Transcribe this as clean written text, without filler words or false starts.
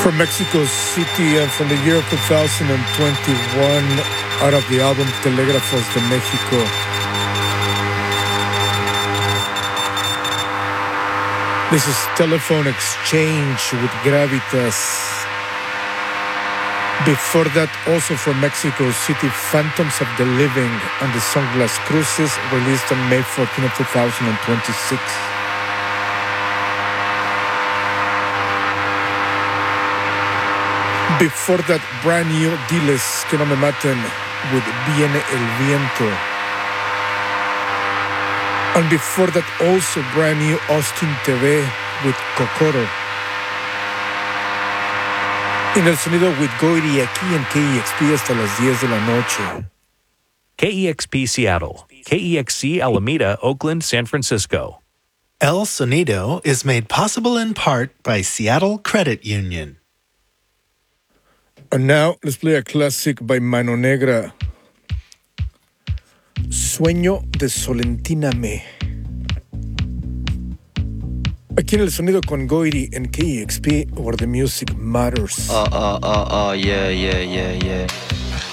From Mexico City and from the year 2021, out of the album Telégrafos de México. This is Telephone Exchange with Gravitas. Before that, also from Mexico City, Phantoms of the Living and the song Las Cruces, released on May 14 of 2026. Before that, brand new Diles que no me maten with Viene el Viento. And before that, also brand new Austin TV with Kokoro. En el sonido with Goiri aquí en KEXP hasta las 10 de la noche. KEXP Seattle, KEXC Alameda, Oakland, San Francisco. El Sonido is made possible in part by Seattle Credit Union. And now, let's play a classic by Mano Negra. Sueño de Solentíname. Aquí en el sonido con Goiri en KEXP, where the music matters. Yeah.